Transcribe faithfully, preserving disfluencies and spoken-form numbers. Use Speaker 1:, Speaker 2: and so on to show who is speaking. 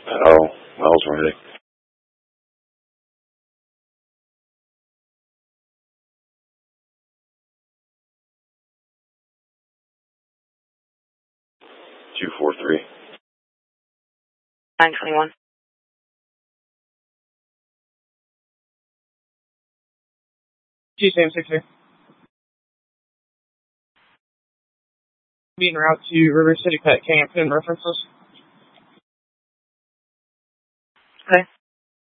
Speaker 1: Oh, Miles ready. two four three.
Speaker 2: nine twenty-one.
Speaker 3: G Sam six three. Being route to River City Pet Camp and references.
Speaker 2: Okay.